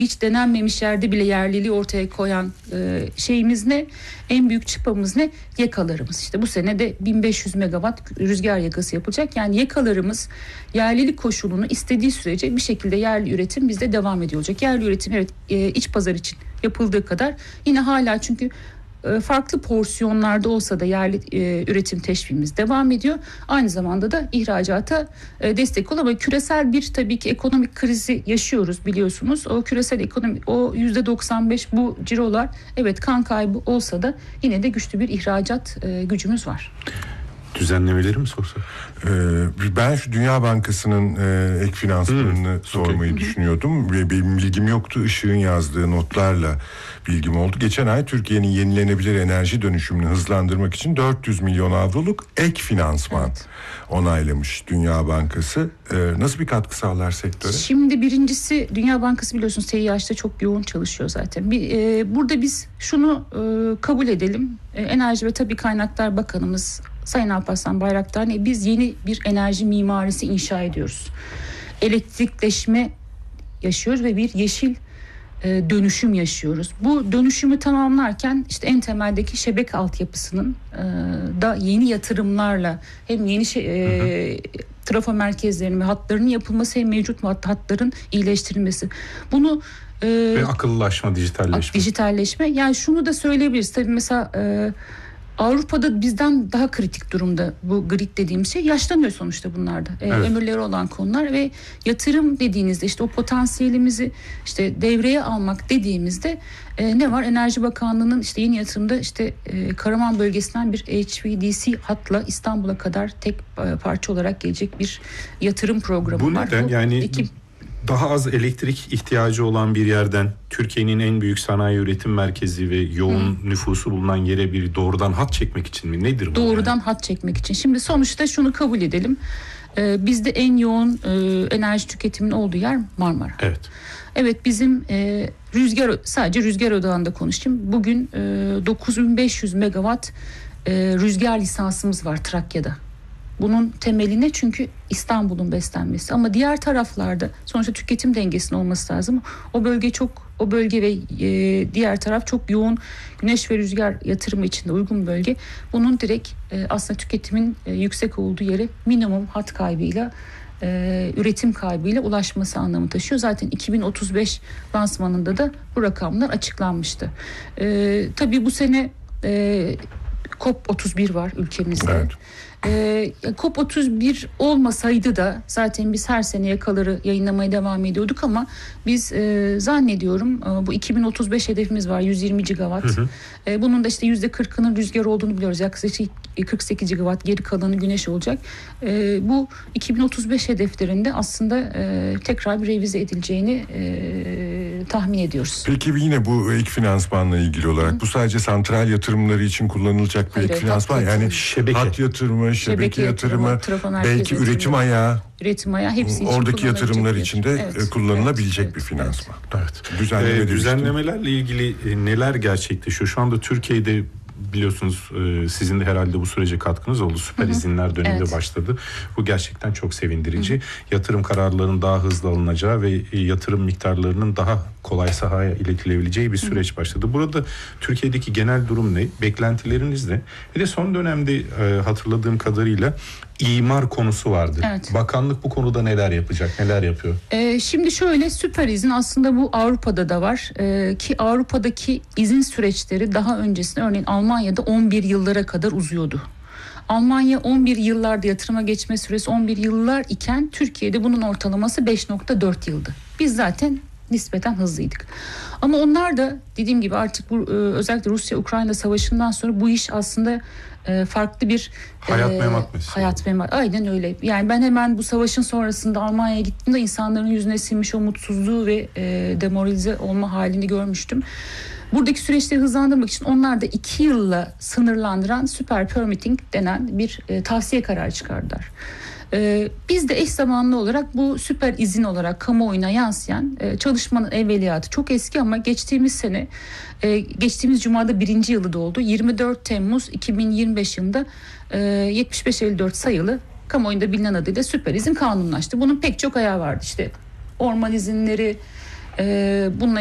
hiç denenmemiş yerde bile yerliliği ortaya koyan şeyimiz ne? En büyük çıpamız ne? Yakalarımız. İşte bu sene de 1500 megawatt rüzgar yakası yapılacak. Yani yakalarımız yerlilik koşulunu istediği sürece bir şekilde yerli üretim bizde devam ediyor olacak. Yerli üretim evet iç pazar için yapıldığı kadar yine hala çünkü farklı porsiyonlarda olsa da yerli üretim teşvikimiz devam ediyor. Aynı zamanda da ihracata destek oluyor ama küresel bir tabii ki ekonomik krizi yaşıyoruz biliyorsunuz. O küresel ekonomi o %95 bu cirolar evet kan kaybı olsa da yine de güçlü bir ihracat gücümüz var. Düzenlemeleri mi sorsak? Ben şu Dünya Bankası'nın ek finansmanını sormayı düşünüyordum. Benim bilgim yoktu. Işık'ın yazdığı notlarla bilgim oldu. Geçen ay Türkiye'nin yenilenebilir enerji dönüşümünü hızlandırmak için 400 milyon avroluk ek finansman onaylamış Dünya Bankası. Nasıl bir katkı sağlar sektöre? Şimdi birincisi Dünya Bankası biliyorsunuz TİH'te çok yoğun çalışıyor zaten. Burada biz şunu kabul edelim. Enerji ve Tabii Kaynaklar Bakanımız Sayın Alparslan Bayraktar biz yeni bir enerji mimarisi inşa ediyoruz. Elektrikleşme yaşıyoruz ve bir yeşil dönüşüm yaşıyoruz. Bu dönüşümü tamamlarken işte en temeldeki şebeke altyapısının da yeni yatırımlarla hem yeni trafo merkezlerinin ve hatlarının yapılması hem mevcut hatların iyileştirilmesi. Bunu ve akıllılaşma, dijitalleşme. Yani şunu da söyleyebiliriz. Tabii mesela Avrupa'da bizden daha kritik durumda bu grid dediğimiz şey. Yaşlanıyor sonuçta bunlarda. Ömürleri olan konular ve yatırım dediğinizde işte o potansiyelimizi işte devreye almak dediğimizde ne var? Enerji Bakanlığı'nın işte yeni yatırımda işte Karaman bölgesinden bir HVDC hatla İstanbul'a kadar tek parça olarak gelecek bir yatırım programı var. Bu neden? Yani daha az elektrik ihtiyacı olan bir yerden Türkiye'nin en büyük sanayi üretim merkezi ve yoğun nüfusu bulunan yere bir doğrudan hat çekmek için mi? Nedir bu? Doğrudan hat çekmek için. Şimdi sonuçta şunu kabul edelim. Bizde en yoğun enerji tüketiminin olduğu yer Marmara. Evet bizim sadece rüzgar odağında konuşayım. Bugün 9500 megawatt rüzgar lisansımız var Trakya'da. Bunun temeline çünkü İstanbul'un beslenmesi ama diğer taraflarda sonuçta tüketim dengesinin olması lazım. O bölge ve diğer taraf çok yoğun güneş ve rüzgar yatırımı içinde uygun bölge. Bunun direkt aslında tüketimin yüksek olduğu yere minimum hat kaybıyla üretim kaybıyla ulaşması anlamı taşıyor. Zaten 2035 lansmanında da bu rakamlar açıklanmıştı. Tabii bu sene COP31 var ülkemizde. Evet. COP31 olmasaydı da zaten biz her sene yakaları yayınlamaya devam ediyorduk ama biz zannediyorum bu 2035 hedefimiz var 120 gigawatt. Bunun da işte %40'ının rüzgar olduğunu biliyoruz. Yaklaşık 48 gigawatt geri kalanı güneş olacak. Bu 2035 hedeflerinde aslında tekrar bir revize edileceğini tahmin ediyoruz. Peki yine bu ek finansmanla ilgili olarak bu sadece santral yatırımları için kullanılacak bir ek finansman yani hat yatırımı, şebeke yatırımı, belki üretim ayağı hepsi için oradaki yatırımlar için de kullanılabilecek bir finansman. Düzenlemelerle ilgili neler gerçekleşiyor? Şu anda Türkiye'de biliyorsunuz sizin de herhalde bu sürece katkınız oldu. Süper izinler dönemi başladı. Bu gerçekten çok sevindirici. Yatırım kararlarının daha hızlı alınacağı ve yatırım miktarlarının daha kolay sahaya iletilebileceği bir süreç başladı. Burada Türkiye'deki genel durum ne? Beklentileriniz ne? Bir de son dönemde hatırladığım kadarıyla imar konusu vardı. Bakanlık bu konuda neler yapacak, neler yapıyor? Şimdi şöyle süper izin aslında bu Avrupa'da da var. Ki Avrupa'daki izin süreçleri daha öncesinde örneğin Almanya'da 11 yıllara kadar uzuyordu. Almanya 11 yıllarda yatırıma geçme süresi 11 yıllar iken Türkiye'de bunun ortalaması 5.4 yıldı. Biz zaten nispeten hızlıydık. Ama onlar da dediğim gibi artık bu özellikle Rusya-Ukrayna savaşından sonra bu iş aslında farklı bir hayat memat. Aynen öyle. Yani ben hemen bu savaşın sonrasında Almanya'ya gittiğimde insanların yüzüne sinmiş o mutsuzluğu ve demoralize olma halini görmüştüm. Buradaki süreçleri hızlandırmak için onlar da 2 yılla sınırlandıran super permitting denen bir tavsiye kararı çıkardılar. Biz de eş zamanlı olarak bu süper izin olarak kamuoyuna yansıyan çalışmanın evveliyatı çok eski ama geçtiğimiz Cuma'da 1. yılı doldu. 24 Temmuz 2025 yılında 7554 sayılı kamuoyunda bilinen adıyla süper izin kanunlaştı. Bunun pek çok ayağı vardı işte orman izinleri, Bununla